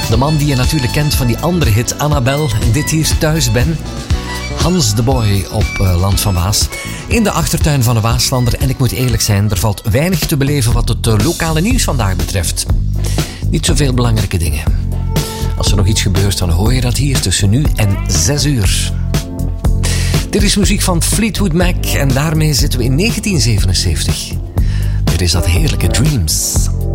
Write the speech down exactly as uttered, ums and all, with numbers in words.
De man die je natuurlijk kent van die andere hit Annabel en dit hier Thuis Ben. Hans de Boy op uh, Land van Waas. In de achtertuin van de Waaslander. En ik moet eerlijk zijn, er valt weinig te beleven wat het uh, lokale nieuws vandaag betreft. Niet zoveel belangrijke dingen. Als er nog iets gebeurt, dan hoor je dat hier tussen nu en zes uur. Dit is muziek van Fleetwood Mac en daarmee zitten we in negentien zevenenzeventig. Dit is dat heerlijke Dreams.